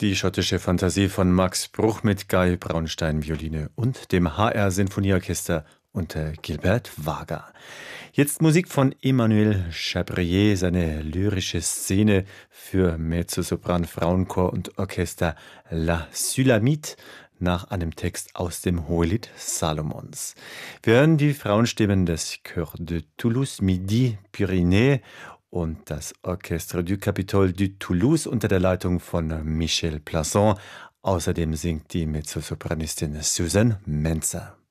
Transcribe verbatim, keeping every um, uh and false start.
Die schottische Fantasie von Max Bruch mit Guy Braunstein Violine und dem H R Sinfonieorchester unter Gilbert Wager. Jetzt Musik von Emmanuel Chabrier, seine lyrische Szene für Mezzosopran, Frauenchor und Orchester La Sulamite nach einem Text aus dem Hohelied Salomons. Wir hören die Frauenstimmen des Chœur de Toulouse Midi Pyrénées und das Orchestre du Capitole de Toulouse unter der Leitung von Michel Plasson. Außerdem singt die Mezzosopranistin Susan Menzer.